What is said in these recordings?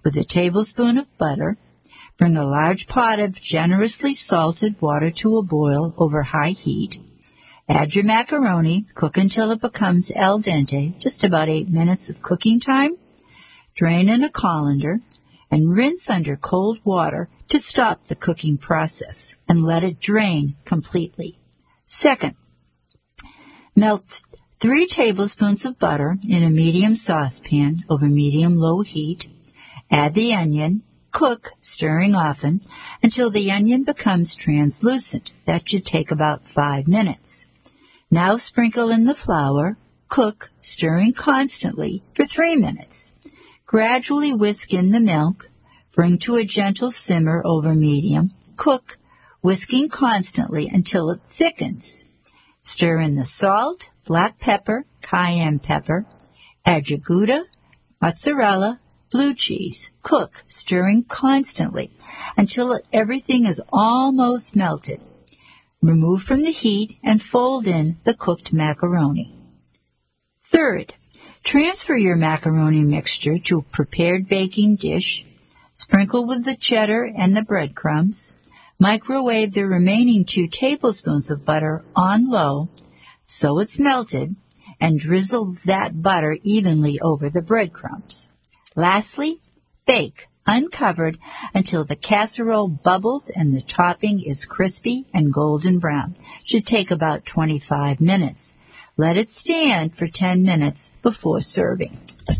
with a tablespoon of butter. Bring a large pot of generously salted water to a boil over high heat. Add your macaroni, cook until it becomes al dente, just about 8 minutes of cooking time. Drain in a colander and rinse under cold water to stop the cooking process and let it drain completely. Second, melt 3 tablespoons of butter in a medium saucepan over medium-low heat. Add the onion. Cook, stirring often, until the onion becomes translucent. That should take about 5 minutes. Now sprinkle in the flour. Cook, stirring constantly, for 3 minutes. Gradually whisk in the milk. Bring to a gentle simmer over medium. Cook, whisking constantly until it thickens. Stir in the salt, black pepper, cayenne pepper. Add your Gouda, mozzarella, blue cheese. Cook, stirring constantly until everything is almost melted. Remove from the heat and fold in the cooked macaroni. Third, transfer your macaroni mixture to a prepared baking dish. Sprinkle with the cheddar and the breadcrumbs. Microwave the remaining 2 tablespoons of butter on low so it's melted, and drizzle that butter evenly over the breadcrumbs. Lastly, bake uncovered until the casserole bubbles and the topping is crispy and golden brown. Should take about 25 minutes. Let it stand for 10 minutes before serving.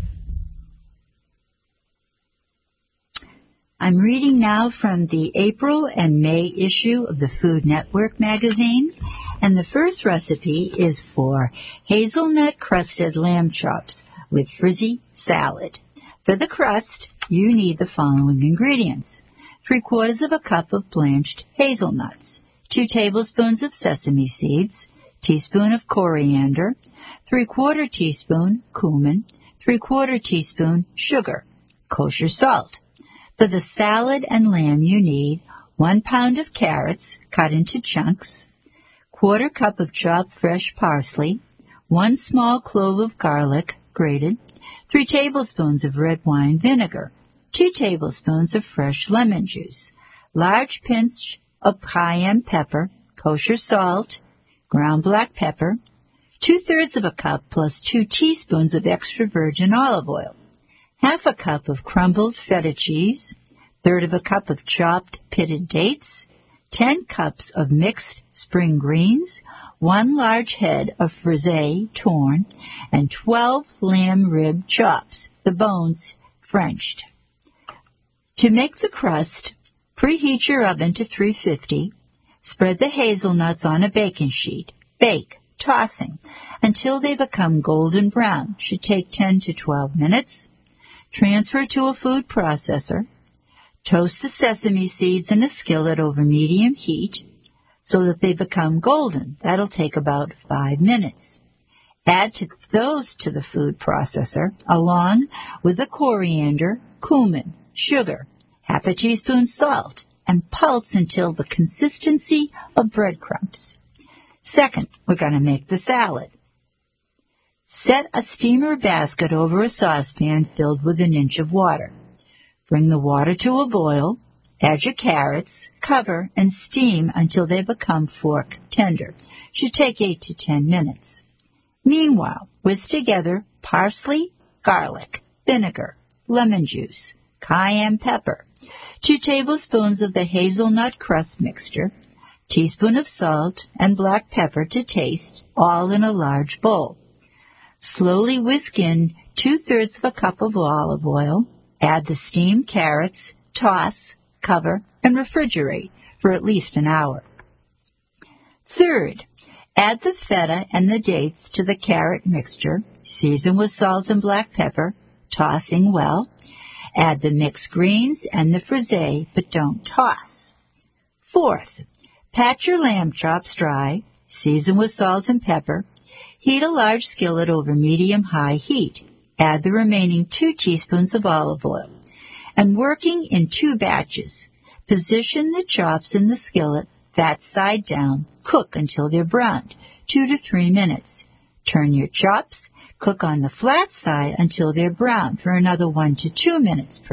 I'm reading now from the April and May issue of the Food Network magazine, and the first recipe is for hazelnut-crusted lamb chops with frizzy salad. For the crust, you need the following ingredients: 3/4 cup of blanched hazelnuts, 2 tablespoons of sesame seeds, teaspoon of coriander, 3/4 teaspoon cumin, 3/4 teaspoon sugar, kosher salt. For the salad and lamb, you need 1 pound of carrots cut into chunks, 1/4 cup of chopped fresh parsley, 1 small clove of garlic grated, 3 tablespoons of red wine vinegar, 2 tablespoons of fresh lemon juice, large pinch of cayenne pepper, kosher salt, ground black pepper, 2/3 cup plus 2 teaspoons of extra virgin olive oil, 1/2 cup of crumbled feta cheese, 1/3 cup of chopped pitted dates, 10 cups of mixed spring greens, 1 large head of frisée torn, and 12 lamb rib chops, the bones Frenched. To make the crust, preheat your oven to 350. Spread the hazelnuts on a baking sheet. Bake, tossing, until they become golden brown. Should take 10 to 12 minutes. Transfer to a food processor. Toast the sesame seeds in a skillet over medium heat so that they become golden. That'll take about 5 minutes. Add those to the food processor along with the coriander, cumin, sugar, 1/2 teaspoon salt, and pulse until the consistency of breadcrumbs. Second, we're going to make the salad. Set a steamer basket over a saucepan filled with 1 inch of water. Bring the water to a boil. Add your carrots, cover, and steam until they become fork tender. Should take 8 to 10 minutes. Meanwhile, whisk together parsley, garlic, vinegar, lemon juice, cayenne pepper, 2 tablespoons of the hazelnut crust mixture, teaspoon of salt, and black pepper to taste, all in a large bowl. Slowly whisk in 2/3 cup of olive oil. Add the steamed carrots, toss, cover, and refrigerate for at least an hour. Third, add the feta and the dates to the carrot mixture. Season with salt and black pepper, tossing well. Add the mixed greens and the frisée, but don't toss. Fourth, pat your lamb chops dry. Season with salt and pepper. Heat a large skillet over medium-high heat. Add the remaining 2 teaspoons of olive oil. And working in 2 batches, position the chops in the skillet, fat side down. Cook until they're browned, 2 to 3 minutes. Turn your chops. Cook on the flat side until they're brown for another 1 to 2 minutes per